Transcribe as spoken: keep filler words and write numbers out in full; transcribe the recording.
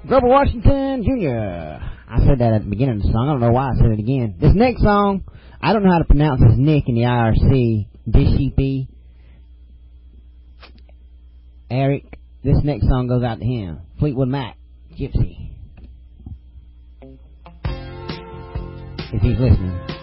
Grover Washington Junior I said that at the beginning of the song. I don't know why I said it again. This next song, I don't know how to pronounce his nick in the I R C. Dishipi. Eric. This next song goes out to him. Fleetwood Mac. Gypsy. If he's listening.